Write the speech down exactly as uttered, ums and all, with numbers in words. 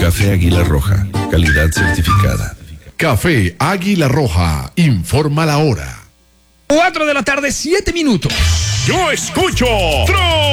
Café Águila Roja, calidad certificada. Café Águila Roja, informa la hora. Cuatro de la tarde, siete minutos. Yo escucho Tro